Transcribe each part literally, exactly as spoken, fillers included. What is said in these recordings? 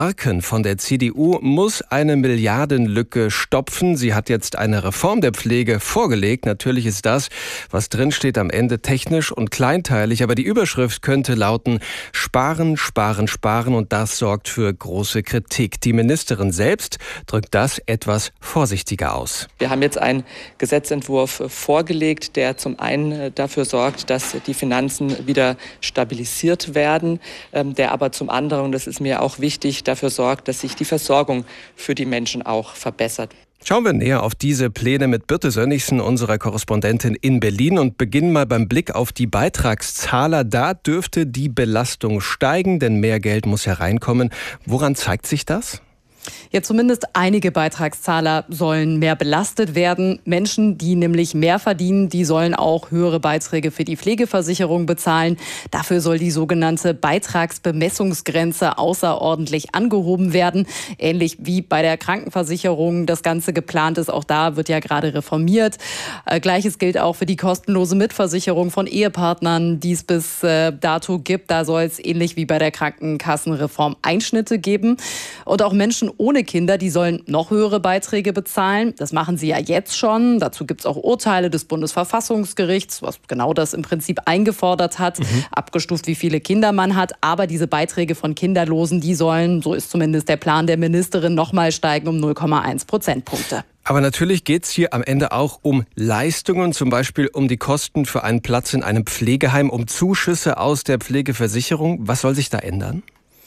Arken von der C D U muss eine Milliardenlücke stopfen. Sie hat jetzt eine Reform der Pflege vorgelegt. Natürlich ist das, was drinsteht, am Ende technisch und kleinteilig. Aber die Überschrift könnte lauten: Sparen, sparen, sparen. Und das sorgt für große Kritik. Die Ministerin selbst drückt das etwas vorsichtiger aus. Wir haben jetzt einen Gesetzentwurf vorgelegt, der zum einen dafür sorgt, dass die Finanzen wieder stabilisiert werden, der aber zum anderen, und das ist mir auch wichtig, dafür sorgt, dass sich die Versorgung für die Menschen auch verbessert. Schauen wir näher auf diese Pläne mit Birte Sönnigsen, unserer Korrespondentin in Berlin, und beginnen mal beim Blick auf die Beitragszahler. Da dürfte die Belastung steigen, denn mehr Geld muss ja reinkommen. Woran zeigt sich das? Ja, zumindest einige Beitragszahler sollen mehr belastet werden. Menschen, die nämlich mehr verdienen, die sollen auch höhere Beiträge für die Pflegeversicherung bezahlen. Dafür soll die sogenannte Beitragsbemessungsgrenze außerordentlich angehoben werden. Ähnlich wie bei der Krankenversicherung das Ganze geplant ist. Auch da wird ja gerade reformiert. Äh, Gleiches gilt auch für die kostenlose Mitversicherung von Ehepartnern, die es bis äh, dato gibt. Da soll es ähnlich wie bei der Krankenkassenreform Einschnitte geben. Und auch Menschen ohne Kinder, die sollen noch höhere Beiträge bezahlen. Das machen sie ja jetzt schon. Dazu gibt es auch Urteile des Bundesverfassungsgerichts, was genau das im Prinzip eingefordert hat, mhm. abgestuft, wie viele Kinder man hat. Aber diese Beiträge von Kinderlosen, die sollen, so ist zumindest der Plan der Ministerin, nochmal steigen um null Komma eins Prozentpunkte. Aber natürlich geht es hier am Ende auch um Leistungen, zum Beispiel um die Kosten für einen Platz in einem Pflegeheim, um Zuschüsse aus der Pflegeversicherung. Was soll sich da ändern?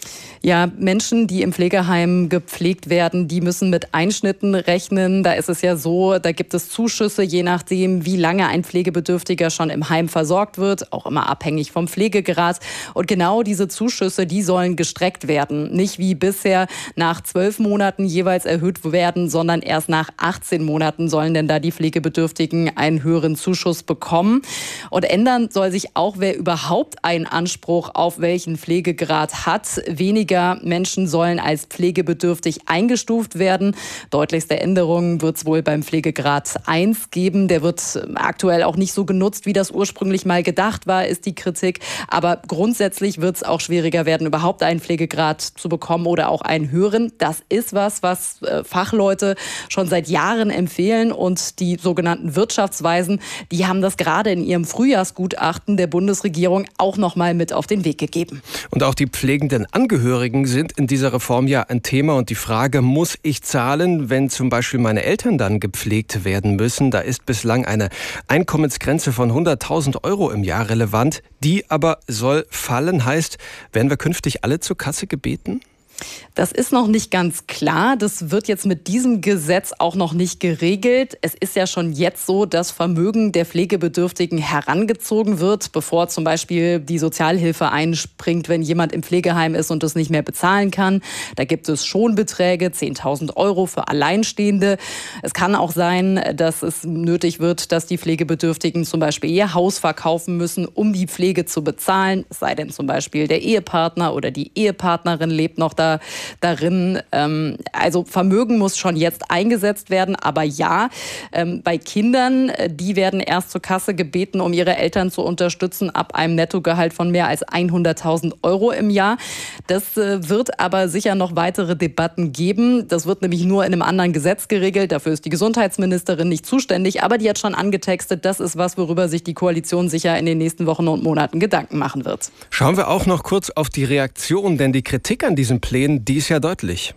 Ja, Menschen, die im Pflegeheim gepflegt werden, die müssen mit Einschnitten rechnen. Da ist es ja so, da gibt es Zuschüsse, je nachdem, wie lange ein Pflegebedürftiger schon im Heim versorgt wird, auch immer abhängig vom Pflegegrad. Und genau diese Zuschüsse, die sollen gestreckt werden. Nicht wie bisher nach zwölf Monaten jeweils erhöht werden, sondern erst nach achtzehn Monaten sollen denn da die Pflegebedürftigen einen höheren Zuschuss bekommen. Und ändern soll sich auch, wer überhaupt einen Anspruch auf welchen Pflegegrad hat. Weniger Menschen sollen als pflegebedürftig eingestuft werden. Deutlichste Änderungen wird es wohl beim Pflegegrad eins geben. Der wird aktuell auch nicht so genutzt, wie das ursprünglich mal gedacht war, ist die Kritik. Aber grundsätzlich wird es auch schwieriger werden, überhaupt einen Pflegegrad zu bekommen oder auch einen höheren. Das ist was, was Fachleute schon seit Jahren empfehlen. Und die sogenannten Wirtschaftsweisen, die haben das gerade in ihrem Frühjahrsgutachten der Bundesregierung auch noch mal mit auf den Weg gegeben. Und auch die pflegenden Angehörigen sind in dieser Reform ja ein Thema, und die Frage, muss ich zahlen, wenn zum Beispiel meine Eltern dann gepflegt werden müssen? Da ist bislang eine Einkommensgrenze von hunderttausend Euro im Jahr relevant. Die aber soll fallen, heißt, werden wir künftig alle zur Kasse gebeten? Das ist noch nicht ganz klar. Das wird jetzt mit diesem Gesetz auch noch nicht geregelt. Es ist ja schon jetzt so, dass Vermögen der Pflegebedürftigen herangezogen wird, bevor zum Beispiel die Sozialhilfe einspringt, wenn jemand im Pflegeheim ist und das nicht mehr bezahlen kann. Da gibt es Schonbeträge, zehntausend Euro für Alleinstehende. Es kann auch sein, dass es nötig wird, dass die Pflegebedürftigen zum Beispiel ihr Haus verkaufen müssen, um die Pflege zu bezahlen. Es sei denn zum Beispiel der Ehepartner oder die Ehepartnerin lebt noch da darin. Also Vermögen muss schon jetzt eingesetzt werden. Aber ja, bei Kindern, die werden erst zur Kasse gebeten, um ihre Eltern zu unterstützen, ab einem Nettogehalt von mehr als hunderttausend Euro im Jahr. Das wird aber sicher noch weitere Debatten geben. Das wird nämlich nur in einem anderen Gesetz geregelt. Dafür ist die Gesundheitsministerin nicht zuständig. Aber die hat schon angetextet, das ist was, worüber sich die Koalition sicher in den nächsten Wochen und Monaten Gedanken machen wird. Schauen wir auch noch kurz auf die Reaktion, denn die Kritik an diesem Plänen, die ist ja deutlich.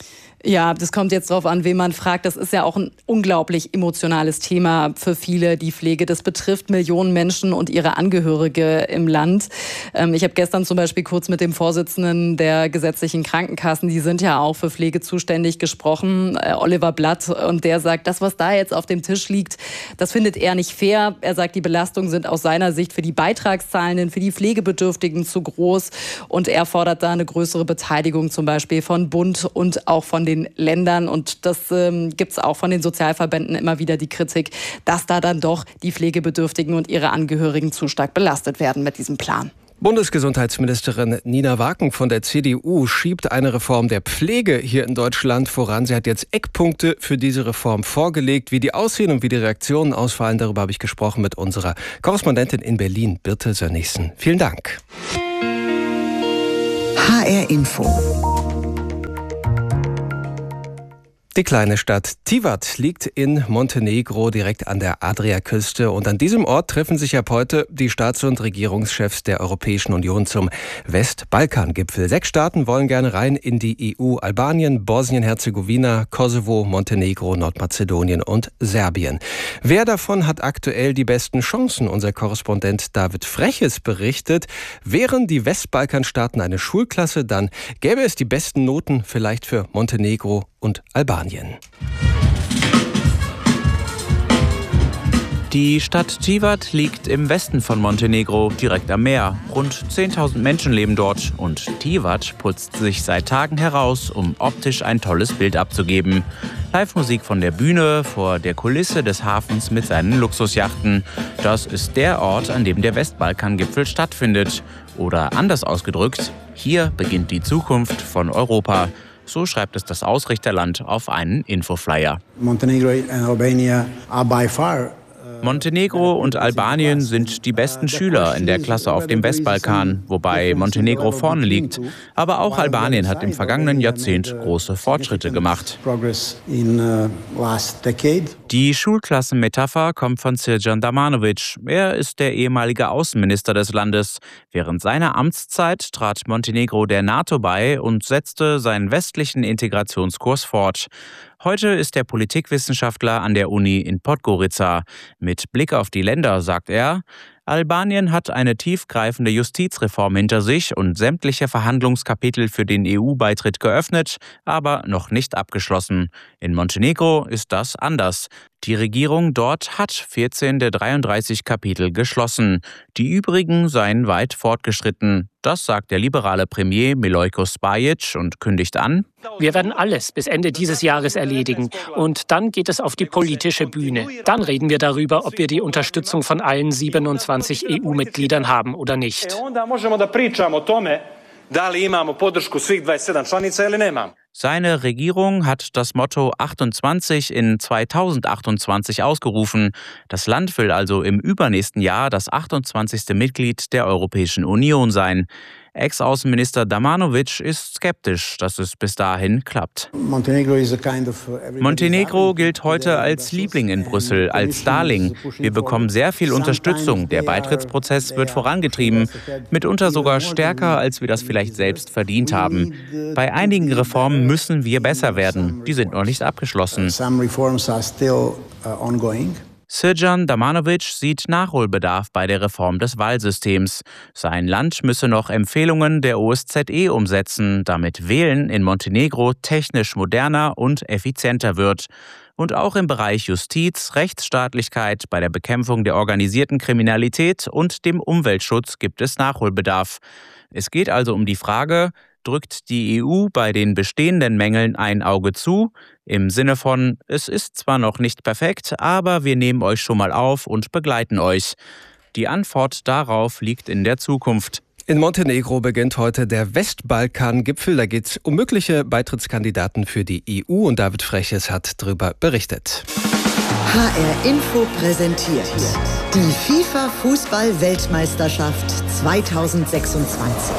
Ja, das kommt jetzt drauf an, wen man fragt. Das ist ja auch ein unglaublich emotionales Thema für viele, die Pflege. Das betrifft Millionen Menschen und ihre Angehörige im Land. Ich habe gestern zum Beispiel kurz mit dem Vorsitzenden der gesetzlichen Krankenkassen, die sind ja auch für Pflege zuständig, gesprochen, Oliver Blatt. Und der sagt, das, was da jetzt auf dem Tisch liegt, das findet er nicht fair. Er sagt, die Belastungen sind aus seiner Sicht für die Beitragszahlenden, für die Pflegebedürftigen zu groß. Und er fordert da eine größere Beteiligung zum Beispiel von Bund und auch von den Ländern. Und das ähm, gibt es auch von den Sozialverbänden immer wieder die Kritik, dass da dann doch die Pflegebedürftigen und ihre Angehörigen zu stark belastet werden mit diesem Plan. Bundesgesundheitsministerin Nina Waken von der C D U schiebt eine Reform der Pflege hier in Deutschland voran. Sie hat jetzt Eckpunkte für diese Reform vorgelegt. Wie die aussehen und wie die Reaktionen ausfallen, darüber habe ich gesprochen mit unserer Korrespondentin in Berlin, Birte Sönnigsen. Vielen Dank. H R Info Die kleine Stadt Tivat liegt in Montenegro direkt an der Adriaküste und an diesem Ort treffen sich ab heute die Staats- und Regierungschefs der Europäischen Union zum Westbalkan-Gipfel. Sechs Staaten wollen gerne rein in die E U: Albanien, Bosnien-Herzegowina, Kosovo, Montenegro, Nordmazedonien und Serbien. Wer davon hat aktuell die besten Chancen? Unser Korrespondent David Freches berichtet, wären die Westbalkanstaaten eine Schulklasse, dann gäbe es die besten Noten vielleicht für Montenegro und Albanien. Die Stadt Tivat liegt im Westen von Montenegro, direkt am Meer. Rund zehntausend Menschen leben dort und Tivat putzt sich seit Tagen heraus, um optisch ein tolles Bild abzugeben. Live-Musik von der Bühne vor der Kulisse des Hafens mit seinen Luxusjachten. Das ist der Ort, an dem der Westbalkan-Gipfel stattfindet. Oder anders ausgedrückt, hier beginnt die Zukunft von Europa. So schreibt es das Ausrichterland auf einen Infoflyer. Montenegro and Albania are by far Montenegro und Albanien sind die besten Schüler in der Klasse auf dem Westbalkan, wobei Montenegro vorne liegt. Aber auch Albanien hat im vergangenen Jahrzehnt große Fortschritte gemacht. Die Schulklassenmetapher kommt von Srdjan Damanovic. Er ist der ehemalige Außenminister des Landes. Während seiner Amtszeit trat Montenegro der NATO bei und setzte seinen westlichen Integrationskurs fort. Heute ist er Politikwissenschaftler an der Uni in Podgorica. Mit Blick auf die Länder sagt er, Albanien hat eine tiefgreifende Justizreform hinter sich und sämtliche Verhandlungskapitel für den E U-Beitritt geöffnet, aber noch nicht abgeschlossen. In Montenegro ist das anders. Die Regierung dort hat vierzehn der dreiunddreißig Kapitel geschlossen. Die übrigen seien weit fortgeschritten. Das sagt der liberale Premier Milojko Spajic und kündigt an: Wir werden alles bis Ende dieses Jahres erledigen. Und dann geht es auf die politische Bühne. Dann reden wir darüber, ob wir die Unterstützung von allen siebenundzwanzig E U-Mitgliedern haben oder nicht. Seine Regierung hat das Motto achtundzwanzig in zweitausendachtundzwanzig ausgerufen. Das Land will also im übernächsten Jahr das achtundzwanzigste Mitglied der Europäischen Union sein. Ex-Außenminister Damanovic ist skeptisch, dass es bis dahin klappt. Montenegro gilt heute als Liebling in Brüssel, als Darling. Wir bekommen sehr viel Unterstützung. Der Beitrittsprozess wird vorangetrieben, mitunter sogar stärker, als wir das vielleicht selbst verdient haben. Bei einigen Reformen müssen wir besser werden. Die sind noch nicht abgeschlossen. Srdjan Damanovic sieht Nachholbedarf bei der Reform des Wahlsystems. Sein Land müsse noch Empfehlungen der O S Z E umsetzen, damit Wählen in Montenegro technisch moderner und effizienter wird. Und auch im Bereich Justiz, Rechtsstaatlichkeit, bei der Bekämpfung der organisierten Kriminalität und dem Umweltschutz gibt es Nachholbedarf. Es geht also um die Frage: Drückt die E U bei den bestehenden Mängeln ein Auge zu? Im Sinne von, es ist zwar noch nicht perfekt, aber wir nehmen euch schon mal auf und begleiten euch. Die Antwort darauf liegt in der Zukunft. In Montenegro beginnt heute der Westbalkan-Gipfel. Da geht es um mögliche Beitrittskandidaten für die E U und David Freches hat darüber berichtet. H R Info präsentiert die FIFA-Fußball-Weltmeisterschaft zweitausendsechsundzwanzig.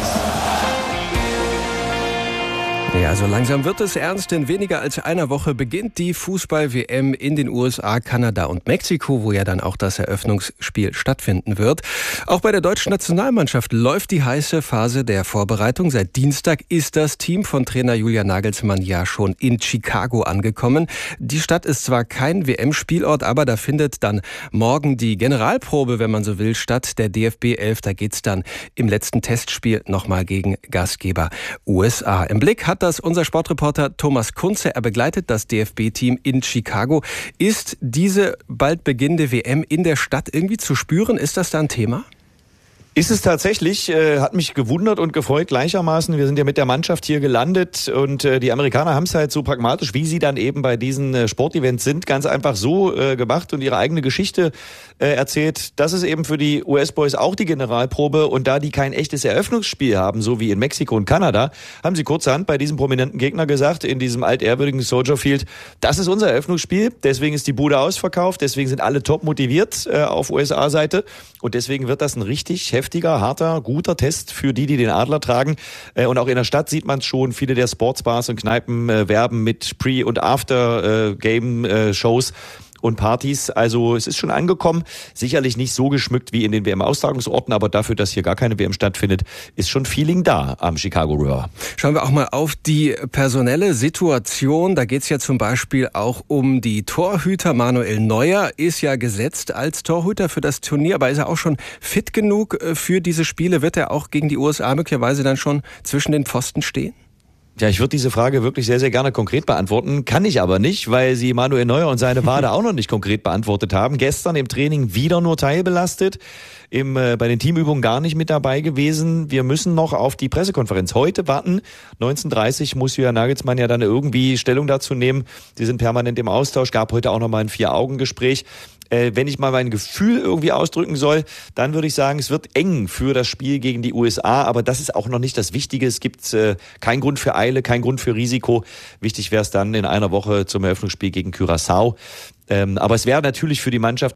Ja, so langsam wird es ernst. In weniger als einer Woche beginnt die Fußball-W M in den U S A, Kanada und Mexiko, wo ja dann auch das Eröffnungsspiel stattfinden wird. Auch bei der deutschen Nationalmannschaft läuft die heiße Phase der Vorbereitung. Seit Dienstag ist das Team von Trainer Julian Nagelsmann ja schon in Chicago angekommen. Die Stadt ist zwar kein W M-Spielort, aber da findet dann morgen die Generalprobe, wenn man so will, statt. Der D F B elf, da geht's dann im letzten Testspiel nochmal gegen Gastgeber U S A. Im Blick hat das unser Sportreporter Thomas Kunze. Er begleitet das D F B-Team in Chicago. Ist diese bald beginnende W M in der Stadt irgendwie zu spüren? Ist das da ein Thema? Ist es tatsächlich, äh, hat mich gewundert und gefreut gleichermaßen. Wir sind ja mit der Mannschaft hier gelandet und äh, die Amerikaner haben es halt so pragmatisch, wie sie dann eben bei diesen äh, Sportevents sind, ganz einfach so äh, gemacht und ihre eigene Geschichte äh, erzählt. Das ist eben für die U S-Boys auch die Generalprobe und da die kein echtes Eröffnungsspiel haben, so wie in Mexiko und Kanada, haben sie kurzerhand bei diesem prominenten Gegner gesagt, in diesem altehrwürdigen Soldier Field, das ist unser Eröffnungsspiel, deswegen ist die Bude ausverkauft, deswegen sind alle top motiviert äh, auf U S A-Seite und deswegen wird das ein richtig heftiges heftiger, harter, guter Test für die, die den Adler tragen. Und auch in der Stadt sieht man es schon. Viele der Sportsbars und Kneipen werben mit Pre- und After-Game-Shows und Partys. Also es ist schon angekommen. Sicherlich nicht so geschmückt wie in den W M-Austragungsorten, aber dafür, dass hier gar keine W M stattfindet, ist schon Feeling da am Chicago River. Schauen wir auch mal auf die personelle Situation. Da geht es ja zum Beispiel auch um die Torhüter. Manuel Neuer ist ja gesetzt als Torhüter für das Turnier, aber ist er auch schon fit genug für diese Spiele? Wird er auch gegen die U S A möglicherweise dann schon zwischen den Pfosten stehen? Ja, ich würde diese Frage wirklich sehr, sehr gerne konkret beantworten. Kann ich aber nicht, weil sie Manuel Neuer und seine Wade auch noch nicht konkret beantwortet haben. Gestern im Training wieder nur teilbelastet, im, äh, bei den Teamübungen gar nicht mit dabei gewesen. Wir müssen noch auf die Pressekonferenz heute warten. neunzehn Uhr dreißig muss Julian Nagelsmann ja dann irgendwie Stellung dazu nehmen. Sie sind permanent im Austausch, gab heute auch noch mal ein Vier-Augen-Gespräch. Äh, wenn ich mal mein Gefühl irgendwie ausdrücken soll, dann würde ich sagen, es wird eng für das Spiel gegen die U S A, aber das ist auch noch nicht das Wichtige. Es gibt äh, keinen Grund für Eile, keinen Grund für Risiko. Wichtig wäre es dann in einer Woche zum Eröffnungsspiel gegen Curaçao. Ähm, aber es wäre natürlich für die Mannschaft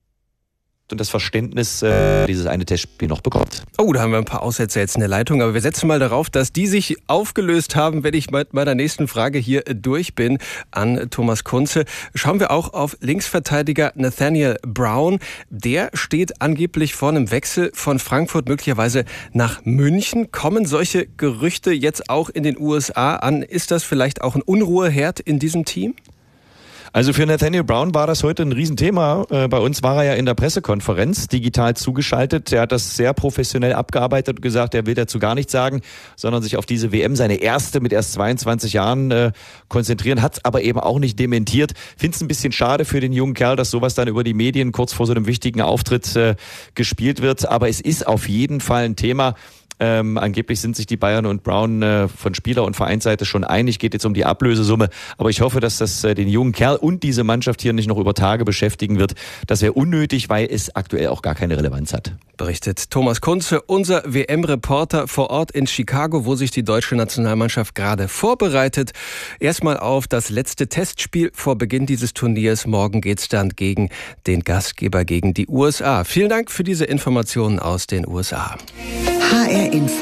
und das Verständnis äh, dieses eine Testspiel noch bekommt. Oh, da haben wir ein paar Aussätze jetzt in der Leitung, aber wir setzen mal darauf, dass die sich aufgelöst haben, wenn ich mit meiner nächsten Frage hier durch bin an Thomas Kunze. Schauen wir auch auf Linksverteidiger Nathaniel Brown. Der steht angeblich vor einem Wechsel von Frankfurt möglicherweise nach München. Kommen solche Gerüchte jetzt auch in den U S A an? Ist das vielleicht auch ein Unruheherd in diesem Team? Also für Nathaniel Brown war das heute ein Riesenthema. Bei uns war er ja in der Pressekonferenz digital zugeschaltet. Er hat das sehr professionell abgearbeitet und gesagt, er will dazu gar nichts sagen, sondern sich auf diese W M, seine erste mit erst zweiundzwanzig Jahren, äh, konzentrieren, hat es aber eben auch nicht dementiert. Finde es ein bisschen schade für den jungen Kerl, dass sowas dann über die Medien kurz vor so einem wichtigen Auftritt äh, gespielt wird. Aber es ist auf jeden Fall ein Thema. Ähm, angeblich sind sich die Bayern und Brown äh, von Spieler- und Vereinsseite schon einig, geht jetzt um die Ablösesumme. Aber ich hoffe, dass das äh, den jungen Kerl und diese Mannschaft hier nicht noch über Tage beschäftigen wird. Das wäre unnötig, weil es aktuell auch gar keine Relevanz hat. Berichtet Thomas Kunze, unser W M-Reporter vor Ort in Chicago, wo sich die deutsche Nationalmannschaft gerade vorbereitet. Erstmal auf das letzte Testspiel vor Beginn dieses Turniers. Morgen geht's dann gegen den Gastgeber, gegen die U S A. Vielen Dank für diese Informationen aus den U S A. H R Info.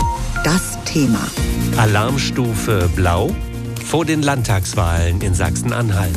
Das Thema. Alarmstufe Blau vor den Landtagswahlen in Sachsen-Anhalt.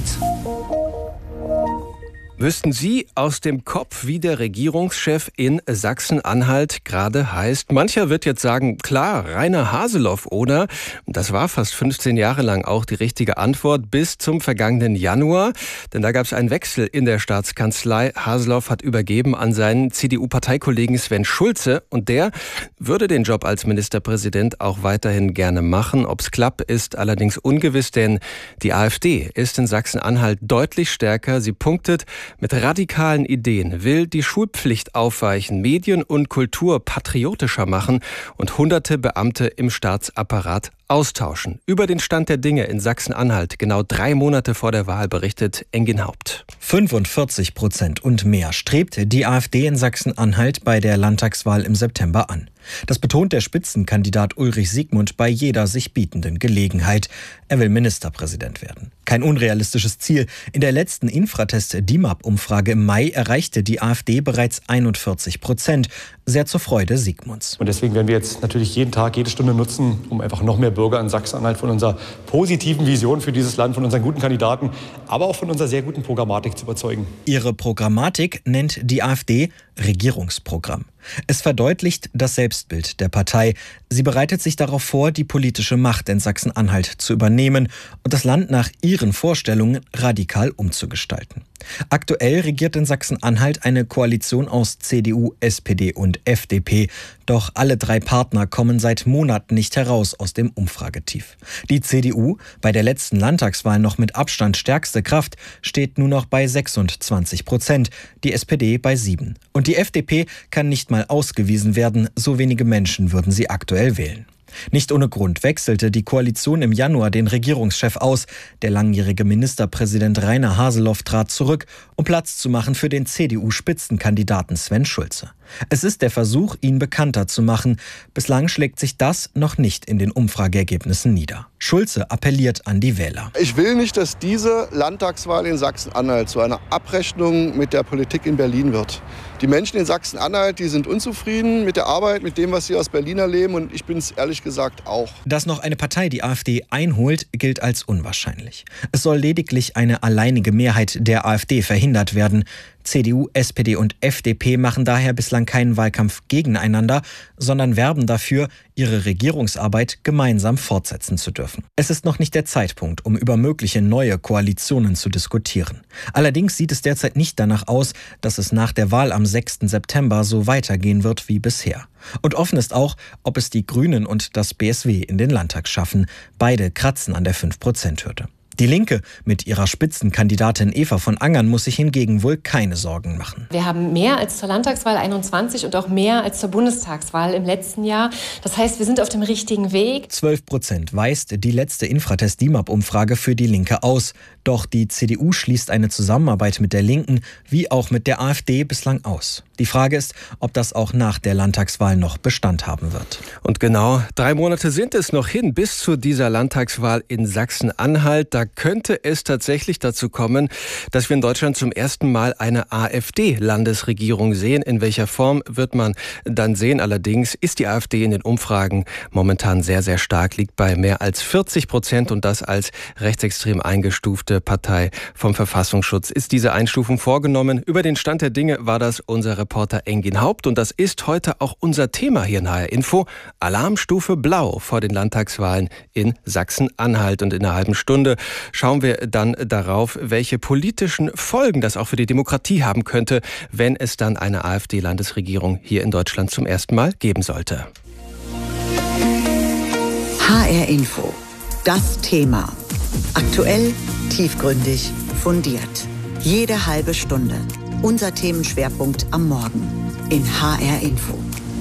Wüssten Sie aus dem Kopf, wie der Regierungschef in Sachsen-Anhalt gerade heißt? Mancher wird jetzt sagen, klar, Rainer Haseloff, oder? Das war fast fünfzehn Jahre lang auch die richtige Antwort bis zum vergangenen Januar. Denn da gab es einen Wechsel in der Staatskanzlei. Haseloff hat übergeben an seinen C D U-Parteikollegen Sven Schulze. Und der würde den Job als Ministerpräsident auch weiterhin gerne machen. Ob es klappt, ist allerdings ungewiss, denn die AfD ist in Sachsen-Anhalt deutlich stärker. Sie punktet mit radikalen Ideen, will die Schulpflicht aufweichen, Medien und Kultur patriotischer machen und hunderte Beamte im Staatsapparat austauschen. Über den Stand der Dinge in Sachsen-Anhalt, genau drei Monate vor der Wahl, berichtet Engin Haupt. fünfundvierzig Prozent und mehr strebt die AfD in Sachsen-Anhalt bei der Landtagswahl im September an. Das betont der Spitzenkandidat Ulrich Siegmund bei jeder sich bietenden Gelegenheit. Er will Ministerpräsident werden. Kein unrealistisches Ziel. In der letzten Infratest-D I M A P-Umfrage im Mai erreichte die AfD bereits einundvierzig Prozent. Sehr zur Freude Siegmunds. Und deswegen werden wir jetzt natürlich jeden Tag, jede Stunde nutzen, um einfach noch mehr Bürger in Sachsen-Anhalt von unserer positiven Vision für dieses Land, von unseren guten Kandidaten, aber auch von unserer sehr guten Programmatik zu überzeugen. Ihre Programmatik nennt die AfD Regierungsprogramm. Es verdeutlicht das Selbstbild der Partei. Sie bereitet sich darauf vor, die politische Macht in Sachsen-Anhalt zu übernehmen und das Land nach ihren Vorstellungen radikal umzugestalten. Aktuell regiert in Sachsen-Anhalt eine Koalition aus C D U, S P D und F D P. Doch alle drei Partner kommen seit Monaten nicht heraus aus dem Umfragetief. Die C D U, bei der letzten Landtagswahl noch mit Abstand stärkste Kraft, steht nur noch bei sechsundzwanzig Prozent, die S P D bei sieben. Und die F D P kann nicht mal ausgewiesen werden, so wenige Menschen würden sie aktuell wählen. Nicht ohne Grund wechselte die Koalition im Januar den Regierungschef aus. Der langjährige Ministerpräsident Rainer Haseloff trat zurück, um Platz zu machen für den C D U-Spitzenkandidaten Sven Schulze. Es ist der Versuch, ihn bekannter zu machen. Bislang schlägt sich das noch nicht in den Umfrageergebnissen nieder. Schulze appelliert an die Wähler. Ich will nicht, dass diese Landtagswahl in Sachsen-Anhalt zu einer Abrechnung mit der Politik in Berlin wird. Die Menschen in Sachsen-Anhalt, die sind unzufrieden mit der Arbeit, mit dem, was sie aus Berlin erleben. Und ich bin es ehrlich gesagt auch. Dass noch eine Partei die AfD einholt, gilt als unwahrscheinlich. Es soll lediglich eine alleinige Mehrheit der AfD verhindert werden. C D U, S P D und F D P machen daher bislang keinen Wahlkampf gegeneinander, sondern werben dafür, ihre Regierungsarbeit gemeinsam fortsetzen zu dürfen. Es ist noch nicht der Zeitpunkt, um über mögliche neue Koalitionen zu diskutieren. Allerdings sieht es derzeit nicht danach aus, dass es nach der Wahl am sechsten September so weitergehen wird wie bisher. Und offen ist auch, ob es die Grünen und das B S W in den Landtag schaffen. Beide kratzen an der fünf Prozent Hürde. Die Linke mit ihrer Spitzenkandidatin Eva von Angern muss sich hingegen wohl keine Sorgen machen. Wir haben mehr als zur Landtagswahl einundzwanzig und auch mehr als zur Bundestagswahl im letzten Jahr. Das heißt, wir sind auf dem richtigen Weg. zwölf Prozent weist die letzte Infratest-D I M A P-Umfrage für die Linke aus. Doch die C D U schließt eine Zusammenarbeit mit der Linken wie auch mit der AfD bislang aus. Die Frage ist, ob das auch nach der Landtagswahl noch Bestand haben wird. Und genau drei Monate sind es noch hin bis zu dieser Landtagswahl in Sachsen-Anhalt. Da könnte es tatsächlich dazu kommen, dass wir in Deutschland zum ersten Mal eine AfD-Landesregierung sehen. In welcher Form wird man dann sehen. Allerdings ist die AfD in den Umfragen momentan sehr, sehr stark, liegt bei mehr als vierzig Prozent und das als rechtsextrem eingestufte Partei vom Verfassungsschutz. Ist diese Einstufung vorgenommen? Über den Stand der Dinge war das unser Reporter Engin Haupt und das ist heute auch unser Thema hier in H R Info. Alarmstufe Blau vor den Landtagswahlen in Sachsen-Anhalt. Und in einer halben Stunde schauen wir dann darauf, welche politischen Folgen das auch für die Demokratie haben könnte, wenn es dann eine AfD-Landesregierung hier in Deutschland zum ersten Mal geben sollte. H R Info. Das Thema. Aktuell, tiefgründig, fundiert. Jede halbe Stunde. Unser Themenschwerpunkt am Morgen in H R Info.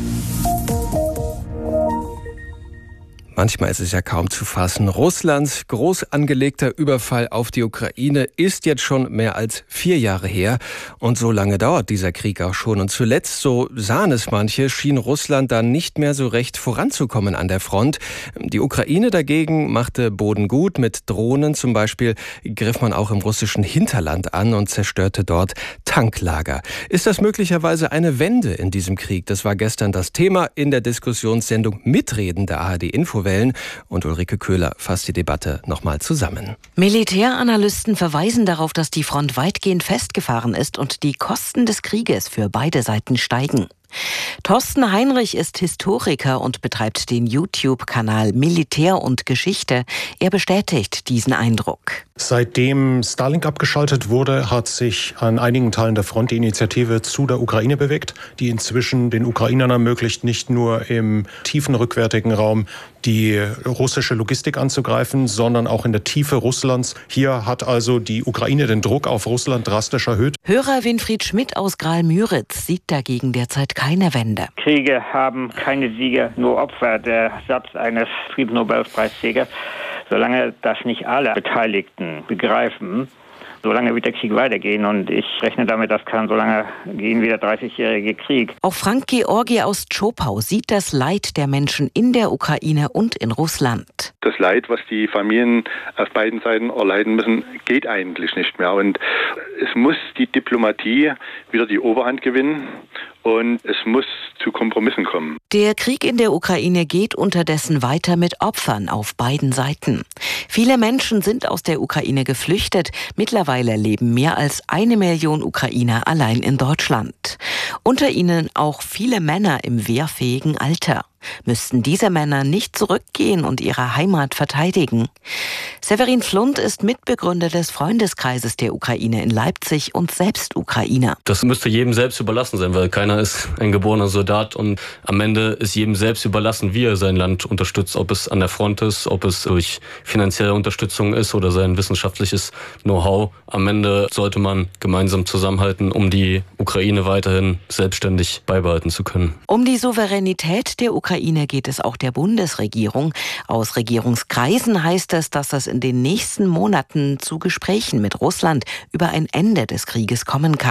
Manchmal ist es ja kaum zu fassen. Russlands groß angelegter Überfall auf die Ukraine ist jetzt schon mehr als vier Jahre her. Und so lange dauert dieser Krieg auch schon. Und zuletzt, so sahen es manche, schien Russland dann nicht mehr so recht voranzukommen an der Front. Die Ukraine dagegen machte Boden gut. Mit Drohnen zum Beispiel griff man auch im russischen Hinterland an und zerstörte dort Tanklager. Ist das möglicherweise eine Wende in diesem Krieg? Das war gestern das Thema in der Diskussionssendung Mitreden der A R D-Infowelt. Und Ulrike Köhler fasst die Debatte nochmal zusammen. Militäranalysten verweisen darauf, dass die Front weitgehend festgefahren ist und die Kosten des Krieges für beide Seiten steigen. Thorsten Heinrich ist Historiker und betreibt den YouTube-Kanal Militär und Geschichte. Er bestätigt diesen Eindruck. Seitdem Starlink abgeschaltet wurde, hat sich an einigen Teilen der Front die Initiative zu der Ukraine bewegt, die inzwischen den Ukrainern ermöglicht, nicht nur im tiefen rückwärtigen Raum die russische Logistik anzugreifen, sondern auch in der Tiefe Russlands. Hier hat also die Ukraine den Druck auf Russland drastisch erhöht. Hörer Winfried Schmidt aus Graal-Müritz sieht dagegen derzeit keine Wende. Kriege haben keine Sieger, nur Opfer. Der Satz eines Friedensnobelpreisträgers. Solange das nicht alle Beteiligten begreifen, solange wird der Krieg weitergehen. Und ich rechne damit, das kann so lange gehen wie der dreißigjährige Krieg. Auch Frank Georgi aus Tschopau sieht das Leid der Menschen in der Ukraine und in Russland. Das Leid, was die Familien auf beiden Seiten erleiden müssen, geht eigentlich nicht mehr. Und es muss die Diplomatie wieder die Oberhand gewinnen. Und es muss zu Kompromissen kommen. Der Krieg in der Ukraine geht unterdessen weiter mit Opfern auf beiden Seiten. Viele Menschen sind aus der Ukraine geflüchtet. Mittlerweile leben mehr als eine Million Ukrainer allein in Deutschland. Unter ihnen auch viele Männer im wehrfähigen Alter. Müssten diese Männer nicht zurückgehen und ihre Heimat verteidigen? Severin Flund ist Mitbegründer des Freundeskreises der Ukraine in Leipzig und selbst Ukrainer. Das müsste jedem selbst überlassen sein, weil keiner ist ein geborener Soldat und am Ende ist jedem selbst überlassen, wie er sein Land unterstützt, ob es an der Front ist, ob es durch finanzielle Unterstützung ist oder sein wissenschaftliches Know-how. Am Ende sollte man gemeinsam zusammenhalten, um die Ukraine weiterhin selbstständig beibehalten zu können. Um die Souveränität der Ukraine Ukraine geht es auch der Bundesregierung. Aus Regierungskreisen heißt es, dass es in den nächsten Monaten zu Gesprächen mit Russland über ein Ende des Krieges kommen kann.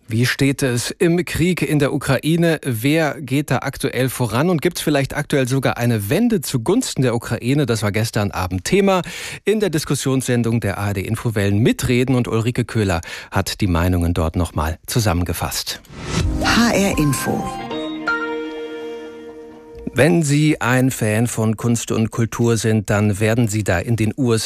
Wie steht es im Krieg in der Ukraine? Wer geht da aktuell voran? Und gibt es vielleicht aktuell sogar eine Wende zugunsten der Ukraine? Das war gestern Abend Thema in der Diskussionssendung der A R D Infowellen Mitreden. Und Ulrike Köhler hat die Meinungen dort nochmal zusammengefasst. H R Info. Wenn Sie ein Fan von Kunst und Kultur sind, dann werden Sie da in den U S A